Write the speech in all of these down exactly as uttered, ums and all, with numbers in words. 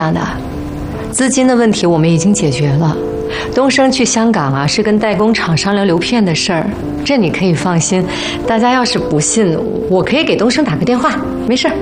样的，资金的问题我们已经解决了。东升去香港啊，是跟代工厂商量流片的事儿，这你可以放心。大家要是不信，我可以给东升打个电话，没事。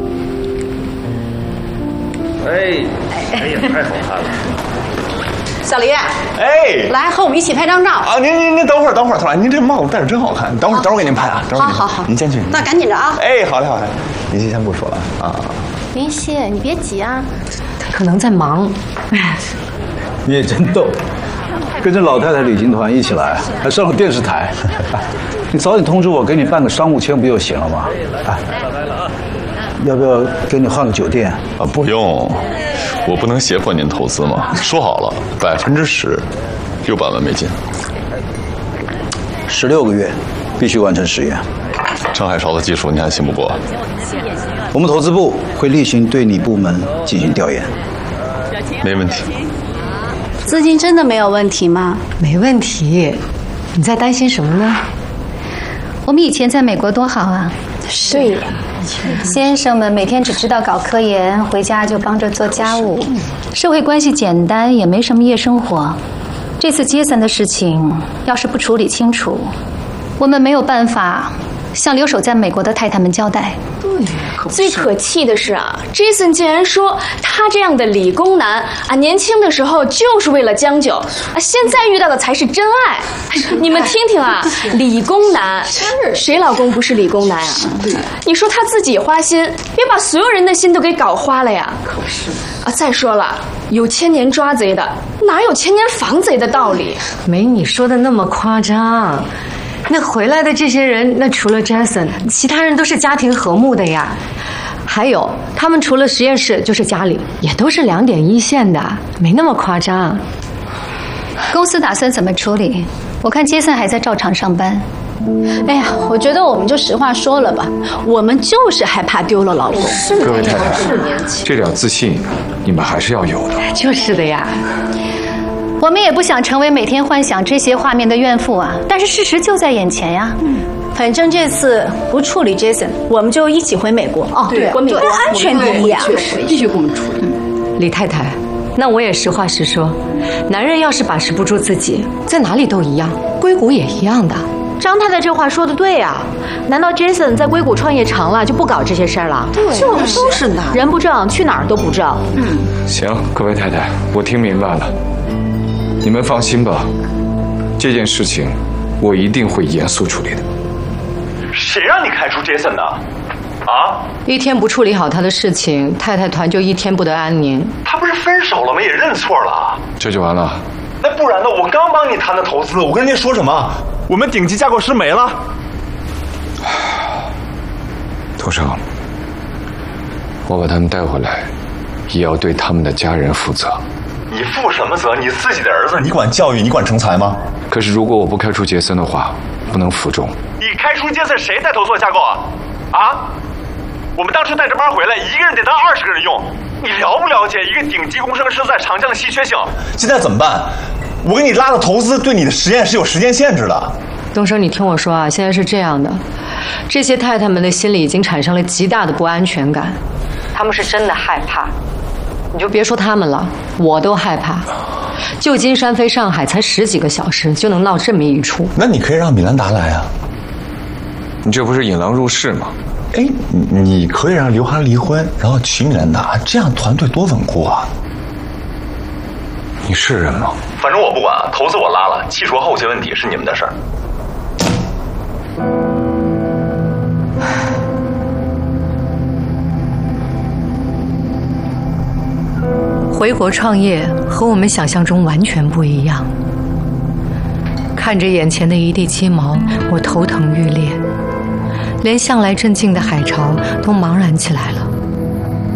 哎，哎呀，太好看了！ 小黎， 哎， 来和我们一起拍张照啊！您您您等会儿，等会儿，等会儿，您这帽子戴着真好看。等会儿，等会儿给您拍啊！等会儿， 好好好， 您先去。 那赶紧着啊！ 哎，好嘞，好嘞，林夕先不说了啊。 云溪，你别急啊， 他可能在忙。 你也真逗，跟着老太太旅行团一起来，还上了电视台。你早点通知我，给你办个商务签不就行了吗？哎，要不要给你换个酒店？ 啊，不用，我不能胁迫您投资嘛。说好了，百分之十，六百万美金， 十六个月，必须完成实验。 张海潮的技术你还信不过？ 我们投资部会例行对你部门进行调研。 没问题。 资金真的没有问题吗？ 没问题。你在担心什么呢？ 我们以前在美国多好啊！ 对呀， 先生们每天只知道搞科研，回家就帮着做家务，社会关系简单，也没什么夜生活。这次杰森的事情，要是不处理清楚，我们没有办法向留守在美国的太太们交代。 对， 最可气的是啊 ，Jason 竟然说他这样的理工男啊，年轻的时候就是为了将就啊，现在遇到的才是真爱。你们听听啊，理工男，谁老公不是理工男啊？你说他自己花心，别把所有人的心都给搞花了呀！可是啊，再说了，有千年抓贼的，哪有千年防贼的道理？ 没你说的那么夸张。那回来的这些人，那除了 Jason， 其他人都是家庭和睦的呀。还有，他们除了实验室就是家里，也都是两点一线的，没那么夸张。 公司打算怎么处理？我看杰森还在照常上班。 哎呀，我觉得我们就实话说了吧，我们就是害怕丢了老公。 各位太太，这点自信你们还是要有的。 就是的呀。 我们也不想成为每天幻想这些画面的怨妇啊，但是事实就在眼前呀。 嗯，反正这次不处理 Jason， 我们就一起回美国。哦，对，回美国，安全第一啊，确实必须给我们处理。 李太太，那我也实话实说，男人要是把持不住自己，在哪里都一样，硅谷也一样的。 张太太这话说的对呀、啊，难道 Jason 在硅谷创业长了就不搞这些事儿了？ 对，就是都是男人不正，去哪儿都不正。 嗯，行，各位太太，我听明白了。你们放心吧，这件事情我一定会严肃处理的。 谁让你开除 Jason 的？啊！ 一天不处理好他的事情，太太团就一天不得安宁。 他不是分手了吗？也认错了。 这就完了？ 那不然呢？我刚帮你谈的投资，我跟人家说什么？我们顶级架构师没了。 头上，我把他们带回来，也要对他们的家人负责。 你负什么责？你自己的儿子，你管教育，你管成才吗？ 可是如果我不开除杰森的话，不能服众。 你开除杰森，谁带头做架构啊？啊？我们当初带着班回来，一个人得当二十个人用，你了不了解一个顶级工程师在厂匠的稀缺性？现在怎么办？我给你拉的投资对你的实验是有时间限制的。 东升，你听我说啊，现在是这样的，这些太太们的心里已经产生了极大的不安全感，他们是真的害怕。你就别说他们了，我都害怕。旧金山飞上海才十几个小时，就能闹这么一出。 那你可以让米兰达来啊。 你这不是引狼入室吗？ 哎，你可以让刘涵离婚，然后娶米兰达，这样团队多稳固啊！ 你是人吗？ 反正我不管，投资我拉了，技术后期问题是你们的事儿。 回国创业和我们想象中完全不一样。看着眼前的一地鸡毛，我头疼欲裂，连向来镇静的海潮都茫然起来了。